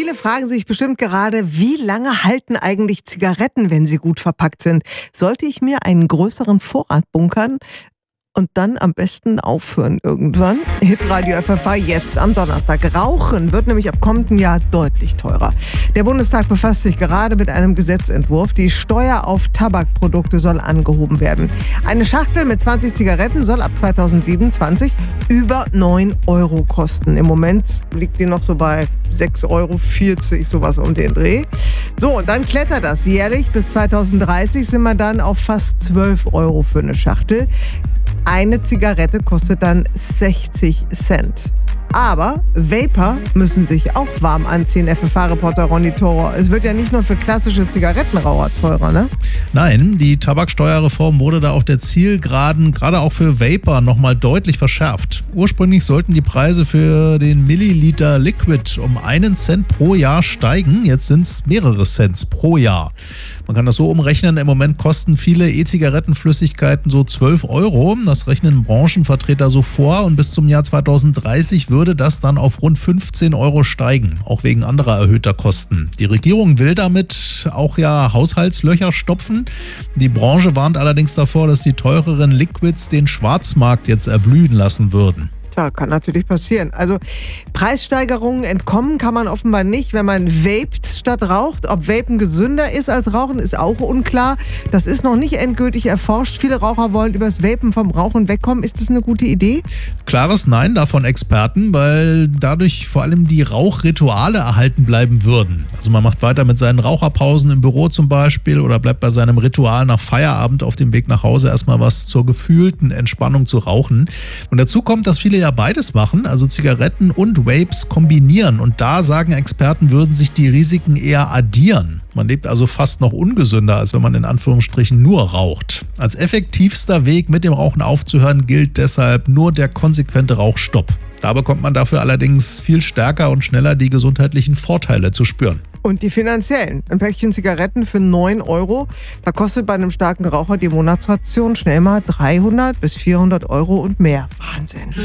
Viele fragen sich bestimmt gerade, wie lange halten eigentlich Zigaretten, wenn sie gut verpackt sind? Sollte ich mir einen größeren Vorrat bunkern und dann am besten aufhören irgendwann? Hitradio FFH jetzt am Donnerstag. Rauchen wird nämlich ab kommendem Jahr deutlich teurer. Der Bundestag befasst sich gerade mit einem Gesetzentwurf. Die Steuer auf Tabakprodukte soll angehoben werden. Eine Schachtel mit 20 Zigaretten soll ab 2027 über 9 Euro kosten. Im Moment liegt die noch so bei 6,40 Euro, sowas um den Dreh. So, und dann klettert das jährlich. Bis 2030 sind wir dann auf fast 12 Euro für eine Schachtel. Eine Zigarette kostet dann 60 Cent. Aber Vapor müssen sich auch warm anziehen, FFH-Reporter Ronny Thoro. Es wird ja nicht nur für klassische Zigarettenraucher teurer, ne? Nein, die Tabaksteuerreform wurde da auf der Zielgeraden, gerade auch für Vapor, nochmal deutlich verschärft. Ursprünglich sollten die Preise für den Milliliter Liquid um 1 Cent pro Jahr steigen. Jetzt sind es mehrere Cents pro Jahr. Man kann das so umrechnen, im Moment kosten viele E-Zigarettenflüssigkeiten so 12 Euro. Das rechnen Branchenvertreter so vor und bis zum Jahr 2030 würde das dann auf rund 15 Euro steigen, auch wegen anderer erhöhter Kosten. Die Regierung will damit auch ja Haushaltslöcher stopfen. Die Branche warnt allerdings davor, dass die teureren Liquids den Schwarzmarkt jetzt erblühen lassen würden. Ja, kann natürlich passieren. Also Preissteigerungen entkommen kann man offenbar nicht, wenn man vapet statt raucht. Ob Vapen gesünder ist als Rauchen, ist auch unklar. Das ist noch nicht endgültig erforscht. Viele Raucher wollen übers Vapen vom Rauchen wegkommen. Ist das eine gute Idee? Klares Nein davon Experten, weil dadurch vor allem die Rauchrituale erhalten bleiben würden. Also man macht weiter mit seinen Raucherpausen im Büro zum Beispiel oder bleibt bei seinem Ritual nach Feierabend auf dem Weg nach Hause erstmal was zur gefühlten Entspannung zu rauchen. Und dazu kommt, dass viele ja beides machen, also Zigaretten und Vapes kombinieren. Und da sagen Experten, würden sich die Risiken eher addieren. Man lebt also fast noch ungesünder, als wenn man in Anführungsstrichen nur raucht. Als effektivster Weg, mit dem Rauchen aufzuhören, gilt deshalb nur der konsequente Rauchstopp. Da bekommt man dafür allerdings viel stärker und schneller die gesundheitlichen Vorteile zu spüren. Und die finanziellen. Ein Päckchen Zigaretten für 9 Euro. Da kostet bei einem starken Raucher die Monatsration schnell mal 300 bis 400 Euro und mehr. Wahnsinn.